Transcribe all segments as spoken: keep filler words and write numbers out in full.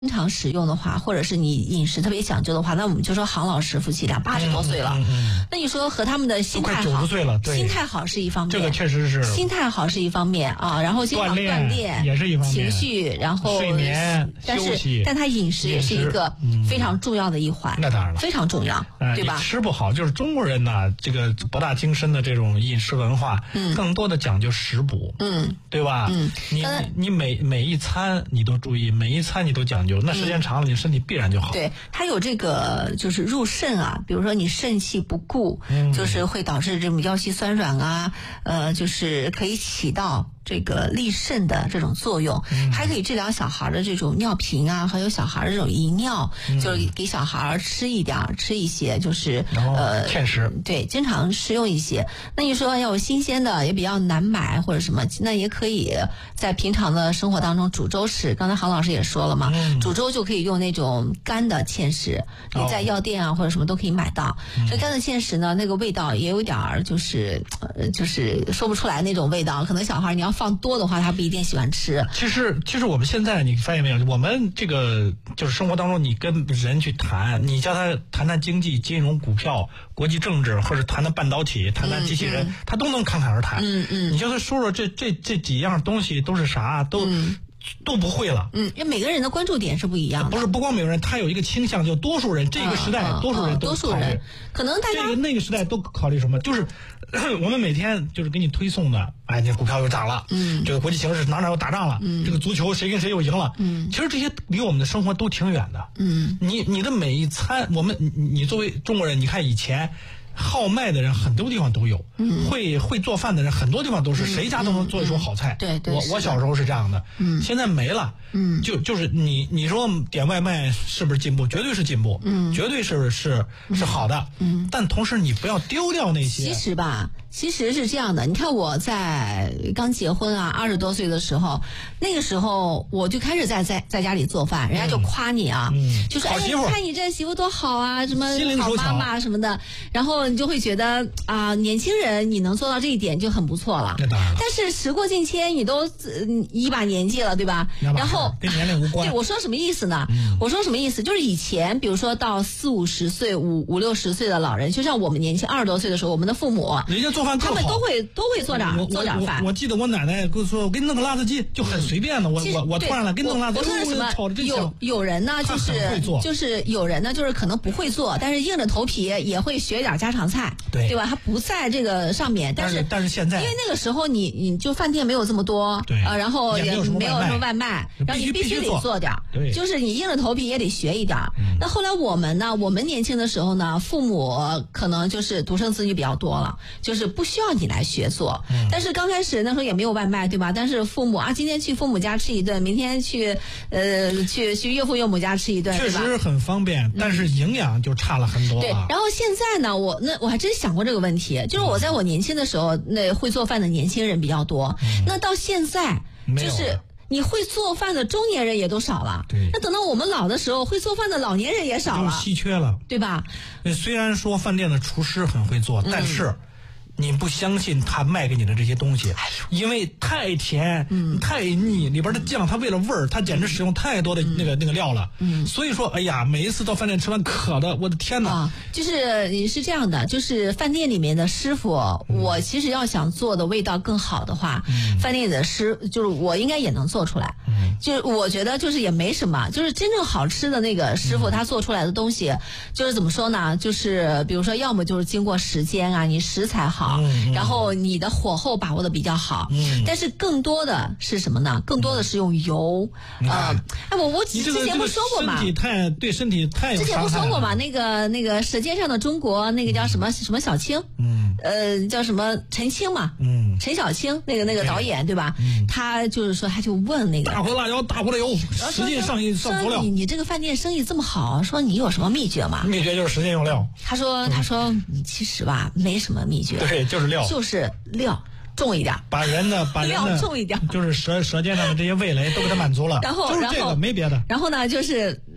经常使用的话，或者是你饮食特别讲究的话，那我们就说杭老师夫妻俩八十多岁了， 嗯嗯嗯、 那你说和他们的心态好， 都快九十岁了，对， 心态好是一方面， 这个确实是心态好是一方面啊，然后经常锻炼也是一方面， 情绪，然后睡眠、 但是休息， 但他饮食也是一个非常重要的一环， 嗯、那当然了， 非常重要， 呃、 对吧？ 吃不好就是中国人呢，这个博大精深的这种饮食文化，嗯，更多的讲究食补， 嗯， 对吧？ 嗯， 你你每每一餐你都注意，每一餐你都讲究，那时间长了，你身体必然就好。 对，它有这个就是入肾啊，比如说你肾气不固，嗯，就是会导致这种腰膝酸软啊，呃，就是可以起到这个利肾的这种作用，嗯、还可以治疗小孩的这种尿频啊，还有小孩的这种遗尿，嗯、就是给小孩吃一点，吃一些，就是呃芡实， 对，经常食用一些。那你说要有新鲜的，也比较难买或者什么，那也可以在平常的生活当中煮粥吃。刚才杭老师也说了嘛，嗯、煮粥就可以用那种干的芡实，你在药店啊或者什么都可以买到。这、哦、干的芡实呢，那个味道也有点儿，就是呃，就是说不出来那种味道，可能小孩你要放多的话，他不一定喜欢吃。 其实，其实我们现在你发现没有，我们这个就是生活当中，你跟人去谈，你叫他谈谈经济、金融、股票、国际政治，或者谈谈半导体、谈谈机器人，嗯嗯、他都能侃侃而谈。 嗯嗯， 你叫他说说这这这几样东西都是啥，都。嗯都不会了， 嗯，因为每个人的关注点是不一样的。 不是，不光每个人，他有一个倾向，就多数人，这个时代、 嗯、 多数人都多数人，可能大家这个那个时代都考虑什么？就是我们每天就是给你推送的，哎，这股票又涨了，嗯，这个国际形势哪哪又打仗了，嗯，这个足球谁跟谁又赢了，嗯，其实这些离我们的生活都挺远的，嗯，你你的每一餐，我们你你作为中国人，你看以前。好卖的人很多地方都有，嗯、会会做饭的人很多地方都是，嗯、谁家都能做一手好菜。 嗯、对对， 我我小时候是这样的，嗯，现在没了，嗯，就就是你你说点外卖是不是进步？绝对是进步，嗯，绝对是是是好的，嗯，但同时你不要丢掉那些。 其实吧。其实是这样的，你看我在刚结婚啊，二十多岁的时候，那个时候我就开始在在在家里做饭，人家就夸你啊，嗯、就说哎，你看你这媳妇多好啊，什么好妈妈什么的，然后你就会觉得啊、呃，年轻人你能做到这一点就很不错了。 那当然了。 但是时过境迁，你都、呃、一把年纪了，对吧？然后跟年龄无关。 对，我说什么意思呢？嗯、我说什么意思？就是以前，比如说到四五十岁、五五六十岁的老人，就像我们年轻二十多岁的时候，我们的父母， 人家做。 他们都会都会做点做点饭。 我, 我, 我记得我奶奶跟我说，我给你弄个辣子鸡，就很随便的。我我我突然了，给你弄辣子鸡。 我说什么？有有人呢，就是就是有人呢，就是可能不会做，但是硬着头皮也会学点家常菜， 对对吧？他不在这个上面，但是但是现在， 因为那个时候你你就饭店没有这么多， 对啊，然后也没有什么外卖，然后你必须得做点， 对， 就是你硬着头皮也得学一点。那后来我们呢，我们年轻的时候呢，父母可能就是独生子女比较多了，就是不需要你来学做，嗯、但是刚开始那时候也没有外卖，对吧？但是父母啊，今天去父母家吃一顿，明天去呃去去岳父岳母家吃一顿， 确实很方便，嗯、但是营养就差了很多、啊。 对，然后现在呢，我那我还真想过这个问题，就是我在我年轻的时候，那会做饭的年轻人比较多，嗯、那到现在就是你会做饭的中年人也都少了。 对， 那等到我们老的时候，会做饭的老年人也少了， 就稀缺了， 对吧？ 虽然说饭店的厨师很会做，嗯、但是。你不相信他卖给你的这些东西，因为太甜、嗯、太腻，里边的酱他为了味儿，他简直使用太多的那个、嗯、那个料了。嗯，所以说，哎呀，每一次到饭店吃饭渴的，我的天哪！ 啊，就是是这样的，就是饭店里面的师傅，嗯、我其实要想做的味道更好的话，嗯、饭店里的师就是我应该也能做出来。嗯，就是我觉得就是也没什么，就是真正好吃的那个师傅他做出来的东西，嗯、就是怎么说呢？就是比如说，要么就是经过时间啊，你食材好。嗯、然后你的火候把握的比较好，嗯、但是更多的是什么呢？更多的是用油，嗯、呃，哎，我我之前不说过嘛， 身体太对身体太有之前不说过嘛，那个那个《舌尖上的中国》那个叫什么、嗯、什么小青，嗯，呃，叫什么陈青嘛，嗯，陈小青那个那个导演对吧？嗯，他就是说，他就问那个大锅辣椒大锅的油，使劲上一上佐料。 你你这个饭店生意这么好，说你有什么秘诀吗？ 秘诀就是使劲用料。 他说他说其实吧没什么秘诀。 对，就是料， 就是料重一点， 把人的把人的料重一点， 就是舌舌尖上的这些味蕾都给它满足了。 然后就是这个没别的。 然后呢，就是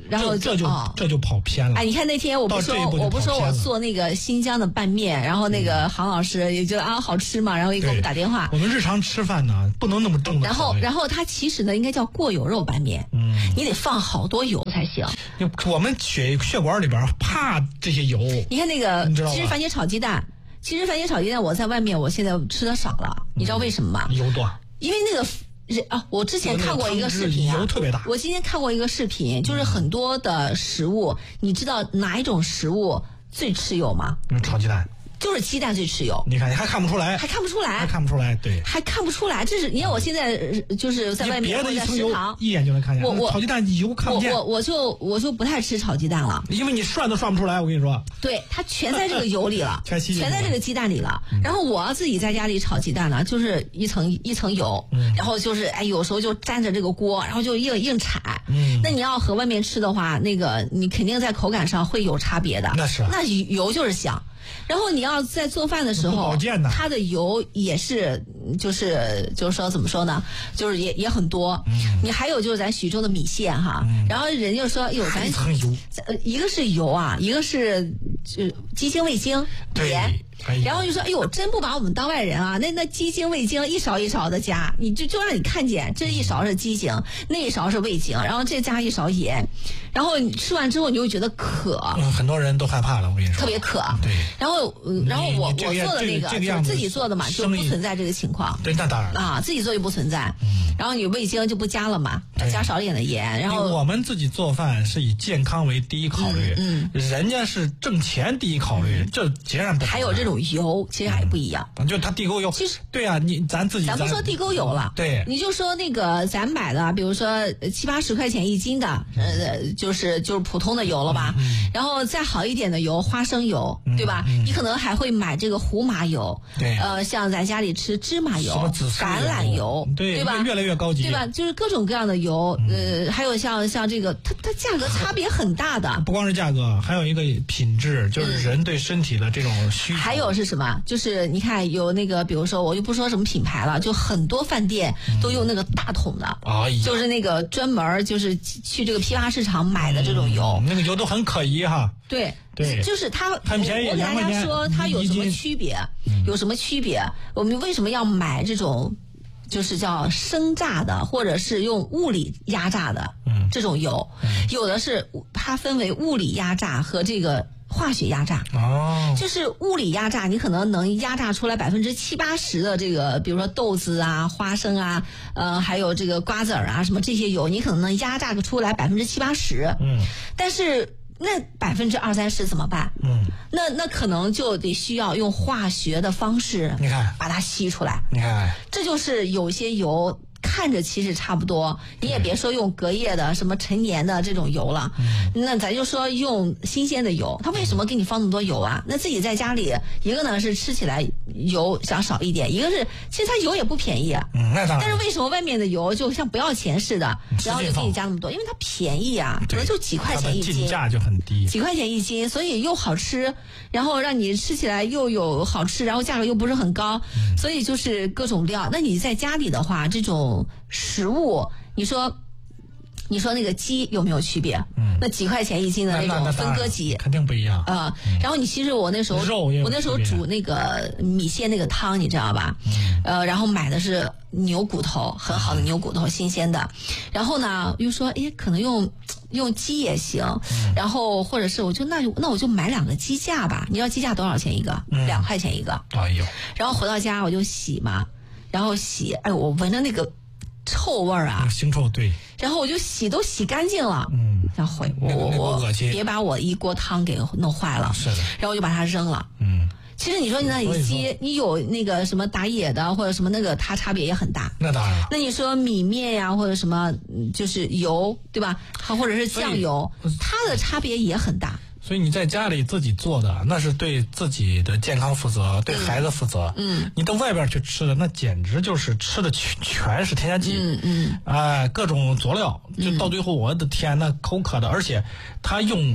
然后这就、 哦、 这就跑偏了。 哎，你看那天我不说我不说我做那个新疆的拌面，然后那个杭老师也觉得啊好吃嘛，然后也给我们打电话。 我们日常吃饭呢，不能那么重的。 然后然后它其实呢应该叫过油肉拌面，嗯，你得放好多油才行。 我们血血管里边怕这些油。 你看那个其实番茄炒鸡蛋，其实番茄炒鸡蛋我在外面我现在吃的少了，嗯、你知道为什么吗？ 油多。 因为那个。啊，我之前看过一个视频啊， 油特别大。 我今天看过一个视频，就是很多的食物，你知道哪一种食物最吃油吗？ 嗯，炒鸡蛋。 就是鸡蛋最吃油。 你看，你还看不出来， 还看不出来， 还看不出来，对， 还看不出来。这是你看我现在就是在外面或者在食堂， 一眼就能看见。 我我炒鸡蛋油看不见。 我我我就我就不太吃炒鸡蛋了， 因为你涮都涮不出来。我跟你说， 对，它全在这个油里了， 全全在这个鸡蛋里了。嗯、然后我自己在家里炒鸡蛋呢，就是一层一层油，嗯、然后就是哎，有时候就沾着这个锅，然后就硬硬踩。嗯，那你要和外面吃的话，那个你肯定在口感上会有差别的。 那是， 那油就是香。然后你要在做饭的时候，它的油也是，就是就是说怎么说呢，就是也也很多。嗯、你还有就是咱徐州的米线哈，嗯、然后人就说，哎呦，咱一个是油啊，一个是就鸡精、味精、盐。然后就说，哎呦，真不把我们当外人啊！那那鸡精、味精一勺一勺的加，你就就让你看见，这一勺是鸡精，那一勺是味精，然后这加一勺盐，然后你吃完之后你会觉得渴。 嗯，很多人都害怕了，我跟你说， 特别渴。 对。 然后，嗯、然后我我做的那个， 这个、 就自己做的嘛，就不存在这个情况。 对，那当然啊，自己做就不存在。嗯。然后你味精就不加了嘛，加少一点的盐。然后我们自己做饭是以健康为第一考虑，嗯，嗯人家是挣钱第一考虑，嗯、这截然不同。 还有这种油，其实还不一样。 嗯、就它地沟油， 其实对啊，你咱自己咱不说地沟油了， 对， 你就说那个咱买的，比如说七八十块钱一斤的，呃，就是就是普通的油了吧？嗯、然后再好一点的油，花生油，嗯、对吧？嗯、你可能还会买这个胡麻油， 对， 呃，像咱家里吃芝麻油、橄榄油， 对， 对吧？ 越来越高级， 对吧？就是各种各样的油，呃，还有像像这个，它它价格差别很大的。 不光是价格，还有一个品质，就是人对身体的这种需求。 还有是什么？就是你看有那个，比如说我就不说什么品牌了，就很多饭店都用那个大桶的， 嗯、 就是那个专门就是去这个批发市场买的这种油， 嗯、那个油都很可疑哈。 对对， 就是它很便宜， 我给大家说它有什么区别？有什么区别？我们为什么要买这种？就是叫生榨的，或者是用物理压榨的，嗯，这种油，嗯、有的是它分为物理压榨和这个化学压榨。 哦， 就是物理压榨，你可能能压榨出来百分之七八十的这个，比如说豆子啊、花生啊，呃，还有这个瓜子儿啊，什么这些油，你可能能压榨出来百分之七八十。嗯，但是那百分之二三十怎么办？嗯，那那可能就得需要用化学的方式， 你看， 把它吸出来。 你看， 这就是有些油看着其实差不多，你也别说用隔夜的什么陈年的这种油了，嗯、那咱就说用新鲜的油。它为什么给你放那么多油啊？那自己在家里，一个呢是吃起来油想少一点，一个是其实它油也不便宜啊。 嗯，那当然。 但是为什么外面的油就像不要钱似的，然后就给你加那么多？因为它便宜啊，可能就几块钱一斤， 进价就很低， 几块钱一斤，所以又好吃，然后让你吃起来又有好吃，然后价格又不是很高，嗯、所以就是各种料。那你在家里的话，这种食物，你说，你说那个鸡有没有区别？嗯，那几块钱一斤的那种分割鸡， 肯定不一样啊、呃。然后你其实我那时候，我那时候煮那个米线那个汤，你知道吧？嗯、呃，然后买的是牛骨头，很好的牛骨头，新鲜的。然后呢，又说，哎，可能用用鸡也行。嗯、然后或者是我就那那我就买两个鸡架吧。你知道鸡架多少钱一个？嗯、两块钱一个。 哎呦！ 然后回到家我就洗嘛。然后洗，哎，我闻着那个臭味儿啊， 腥臭，对。 然后我就洗都洗干净了， 嗯， 然后我我我别把我一锅汤给弄坏了， 是的。 然后我就把它扔了，嗯。其实你说你那里鸡，你有那个什么打野的或者什么那个，它差别也很大。 那当然。 那你说米面呀，或者什么，就是油，对吧？它或者是酱油，它的差别也很大。 所以你在家里自己做的，那是对自己的健康负责，对孩子负责。嗯，你到外边去吃的，那简直就是吃的全全是添加剂。 嗯嗯， 哎、呃，各种佐料，就到最后，我的天，那口渴的，而且他用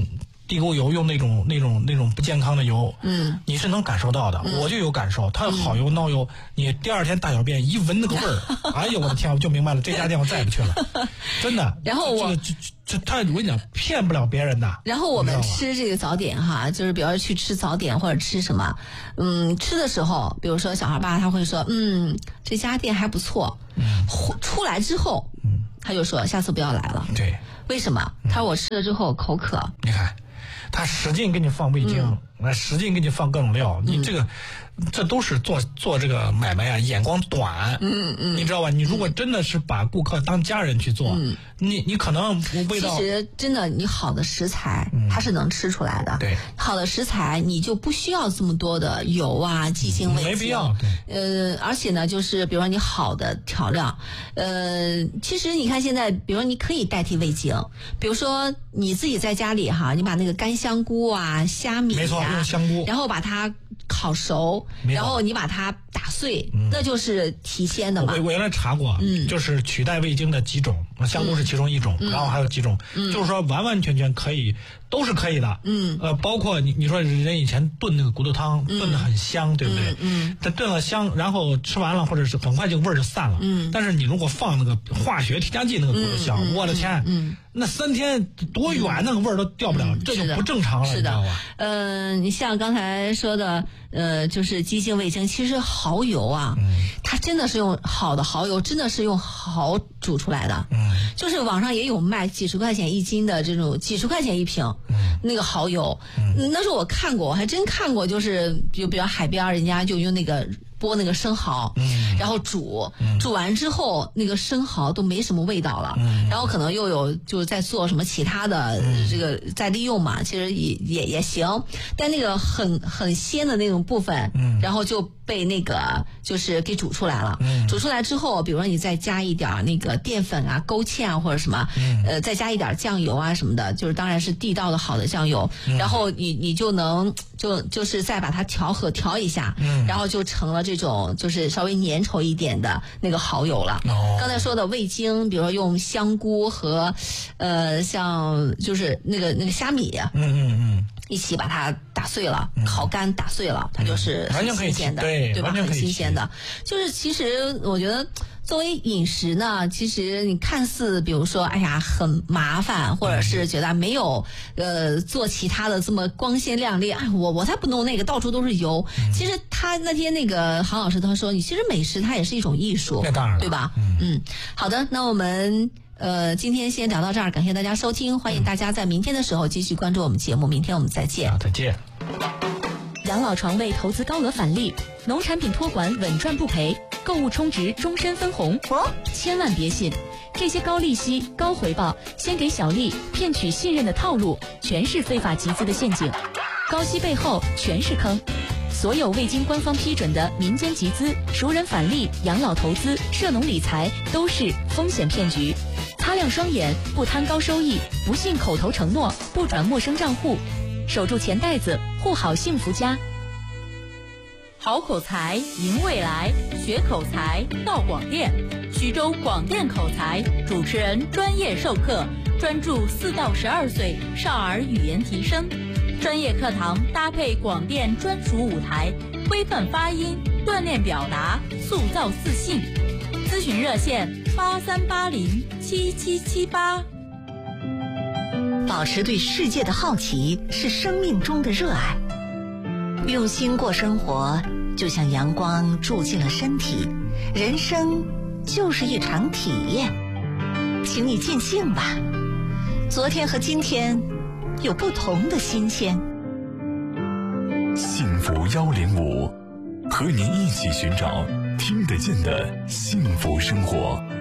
地沟油用那种那种那种不健康的油， 嗯， 你是能感受到的，嗯、我就有感受。它好油孬油，你第二天大小便一闻那个味儿，哎呀，我的天，我就明白了，这家店我再也不去了，真的。 然后我这这这他，我跟你讲，骗不了别人的。 然后我们吃这个早点哈，就是比如说去吃早点或者吃什么，嗯，吃的时候，比如说小孩爸他会说，嗯，这家店还不错，嗯，出来之后，嗯，他就说下次不要来了。 对， 为什么？他说我吃了之后口渴。 你看。他使劲给你放味精，嗯、使劲给你放各种料，你这个，嗯、这都是做做这个买卖啊，眼光短。 嗯嗯， 你知道吧？你如果真的是把顾客当家人去做，嗯、你你可能味道。 其实真的，你好的食材、嗯、它是能吃出来的。 对， 好的食材你就不需要这么多的油啊、鸡精、味精。 没必要。 呃，而且呢，就是比如说你好的调料，呃，其实你看现在，比如说你可以代替味精，比如说你自己在家里哈，你把那个干香菇啊、虾米啊， 没错，用香菇， 然后把它烤熟，然后你把它打碎， 嗯、 那就是提鲜的嘛。 我我原来查过，嗯，就是取代味精的几种，香菇是其中一种，嗯、然后还有几种，嗯、就是说完完全全可以，都是可以的。嗯，呃，包括你你说人以前炖那个骨头汤，嗯、炖的很香，对不对？ 嗯， 它炖了香，然后吃完了或者是很快就味儿就散了。嗯，但是你如果放那个化学添加剂那个骨头香， 嗯、 我的天， 嗯， 那三天多远那个味儿都掉不了， 嗯、 这就不正常了， 是的， 你知道吧？ 嗯、呃，你像刚才说的。呃，就是鸡精、味精，其实蚝油啊，嗯、它真的是用好的蚝油，真的是用蚝煮出来的。嗯，就是网上也有卖几十块钱一斤的这种，几十块钱一瓶，嗯、那个蚝油。嗯，那时候我看过，我还真看过，就是就比如海边人家就用那个剥那个生蚝，嗯、然后煮，嗯、煮完之后那个生蚝都没什么味道了，嗯、然后可能又有就是在做什么其他的这个再利用嘛，其实也也也行，但那个很很鲜的那种部分，嗯、然后就被那个就是给煮出来了。嗯、煮出来之后，比如说你再加一点那个淀粉啊、勾芡啊或者什么，嗯、呃，再加一点酱油啊什么的，就是当然是地道的好的酱油，嗯、然后你你就能就就是再把它调和调一下，嗯、然后就成了这种就是稍微粘稠一点的那个蚝油了。哦、刚才说的味精，比如说用香菇和呃像就是那个那个虾米，嗯嗯嗯。一起把它打碎了，嗯、烤干打碎了，它就是很新鲜的， 对, 对吧？很新鲜的。就是其实我觉得作为饮食呢，其实你看似比如说哎呀很麻烦，或者是觉得没有呃做其他的这么光鲜亮丽，哎我我才不弄那个到处都是油。嗯、其实他那天那个杭老师他说，你其实美食它也是一种艺术， 那当然了， 对吧？嗯嗯，好的，那我们。呃，今天先聊到这儿，感谢大家收听，欢迎大家在明天的时候继续关注我们节目，明天我们再见。 好，再见。 养老床位投资高额返利，农产品托管稳赚不赔，购物充值终身分红。哦，千万别信，这些高利息、高回报、先给小利、骗取信任的套路，全是非法集资的陷阱，高息背后全是坑。所有未经官方批准的民间集资、熟人返利、养老投资、涉农理财都是风险骗局。擦亮双眼，不贪高收益，不信口头承诺，不转陌生账户，守住钱袋子，护好幸福家。 好口才，赢未来，学口才到广电。徐州广电口才主持人专业授课，专注四到十二岁少儿语言提升。专业课堂搭配广电专属舞台，规范发音，锻炼表达，塑造自信。咨询热线八三八零七七七八。 保持对世界的好奇是生命中的热爱，用心过生活，就像阳光住进了身体。人生就是一场体验，请你尽兴吧。昨天和今天有不同的新鲜。 幸福幺零五，和您一起寻找听得见的幸福生活。